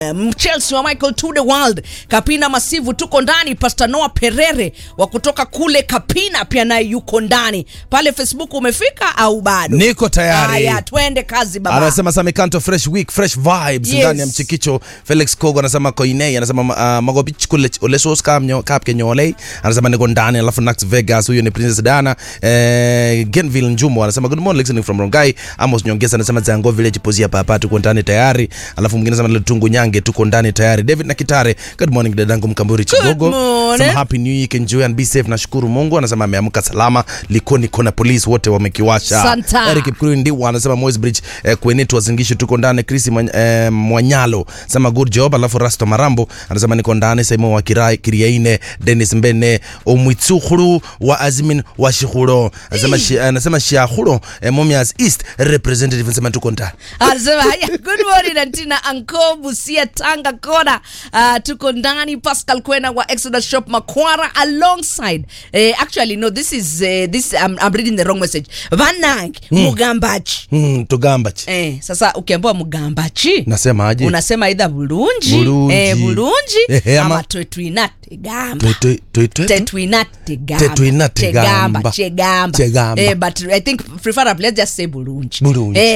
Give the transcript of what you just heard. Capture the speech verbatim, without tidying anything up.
Um, Chelsea wa Michael to the world. Kapina Masivu tuko ndani. Pastor Noah Perere wa kutoka kule Kapina pia naye yuko ndani. Pale Facebook umefika au bado? Niko tayari. Haya, twende kazi baba. Anasema Samikanto fresh week, fresh vibes Yes. ndani ya Mchikicho. Felix Kogo anasema Koine, anasema uh, Magobich kule Olesos kamnyo kapke nyole. Anasema niko ndani alafu Nax Vegas, huyo ni Princess Dana. Eh, Genville Njumo anasema good morning listening from Rongai. Amos Nyongesa anasema Zango Village pozia papa tuko ndani tayari. Alafu mwingine anasema Lutungu Nyange tuko ndani tayari. David Nakitare, good morning dadangu Mkamburi Chigogo. Some happy new week, enjoy and be safe. Nashukuru Mungu. Anasema ameamka salama. Likoni kona police wote wamekiwasha. Santa. Eric Kipkuru anasema Moise Bridge eh, kwenetu wazingisho tuko ndani. Chris eh, Mwanyalo anasema good job. Alafu Rasto Marambo anasema niko ndani. Saimo wa Kirai Kiriaine, Dennis Mbene Omwitsukhuru wa Azmin wa Shihuro anasema shi, anasema Shihuro eh, Momias East representative anasema tuko ndani. Anasema haya good morning Antina Ankobu Sia Tanga Kona. Uh, tuko ndani. Pascal Kwena wa Exodus Shop Makwara alongside uh, actually no this is uh, this I'm, I'm reading the wrong message. Vanang mm. Mugambachi. Mm, Tugambachi. Eh, sasa ukiambiwa Mugambachi nasema aje? Unasema either Bulunji, Bulunji. eh Bulunji eh, ama Twetwinate Gamba. Twetwinate Twetwinate Gamba. Twetwinate Gamba. Chegamba. Chegamba. Eh, but I think preferably let's just say Bulunji. Bulunji. Eh,